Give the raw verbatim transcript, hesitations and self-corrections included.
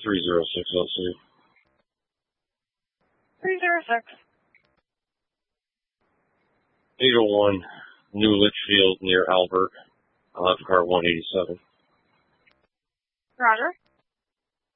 three zero six oh three. three zero six. eight oh one New Litchfield near Albert. I'll have car one eighty-seven. Roger.